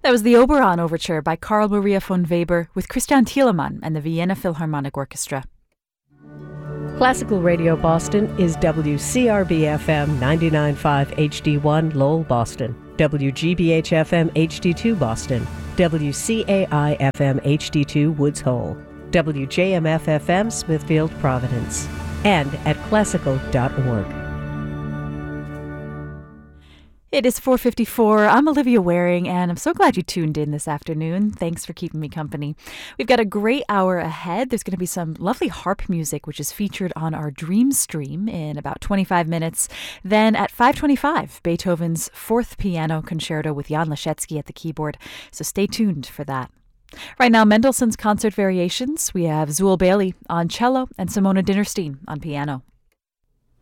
That was the Oberon Overture by Carl Maria von Weber with Christian Thielemann and the Vienna Philharmonic Orchestra. Classical Radio Boston is WCRB-FM 99.5 HD1 Lowell, Boston, WGBH-FM HD2 Boston, WCAI-FM HD2 Woods Hole, WJMF-FM Smithfield, Providence, and at classical.org. It is 4:54. I'm Olivia Waring, and I'm so glad you tuned in this afternoon. Thanks for keeping me company. We've got a great hour ahead. There's going to be some lovely harp music, which is featured on our Dream Stream in about 25 minutes. Then at 5:25, Beethoven's Fourth Piano Concerto with Jan Leschetski at the keyboard. So stay tuned for that. Right now, Mendelssohn's Concert Variations. We have Zuul Bailey on cello and Simona Dinnerstein on piano.